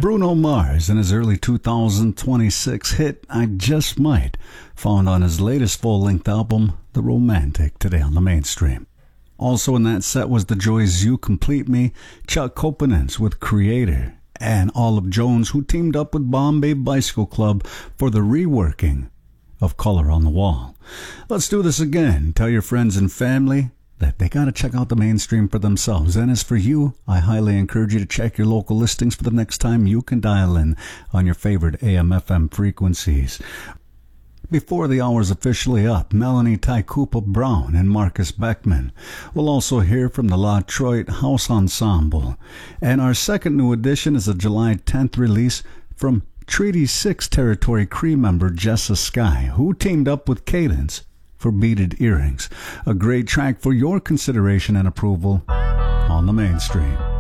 Bruno Mars and his early 2026 hit I Just Might, found on his latest full-length album, The Romantic, today on the mainstream. Also in that set was the Joys You Complete Me, Chuck Kopanens with Creator, and Olive Jones, who teamed up with Bombay Bicycle Club for the reworking of Color on the Wall. Let's do this again. Tell your friends and family that they got to check out the mainstream for themselves. And as for you, I highly encourage you to check your local listings for the next time you can dial in on your favorite AM/FM frequencies. Before the hour's officially up, Melanie Taikupa Brown and Marcus Beckman. We'll also hear from the La Troit House Ensemble. And our second new addition is a July 10th release from Treaty 6 Territory Cree member Jessa Sky, who teamed up with Cadence for Beaded Earrings. A great track for your consideration and approval on the mainstream.